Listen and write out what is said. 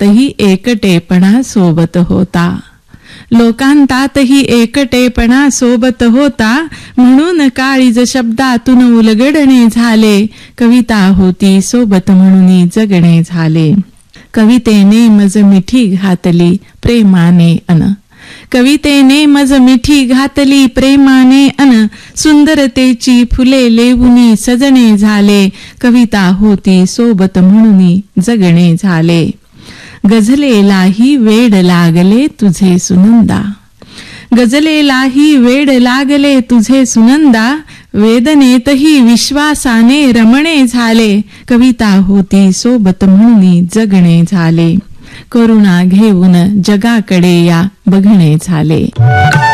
लोकांतातही एकटेपणा सोबत होता. लोकांतातही एकटेपणा सोबत होता, म्हणून काळीज शब्दातून उलगडणे झाले. कविता होती सोबत म्हणून जगणे झाले. कवितेने मज मिठी घातली प्रेमाने अन. कवितेने मज मिठी घातली प्रेमाने अन. सुंदरतेची फुले लेवुनी सजणे झाले. कविता होती सोबत म्हणून जगणे झाले. गझलेलाही वेड लागले तुझे सुनंदा. गझलेलाही वेड लागले तुझे सुनंदा. वेदनेतही विश्वासाने रमणे झाले. कविता होती सोबत म्हणून जगणे झाले. करुणा घेऊन जगाकडे या बघणे झाले.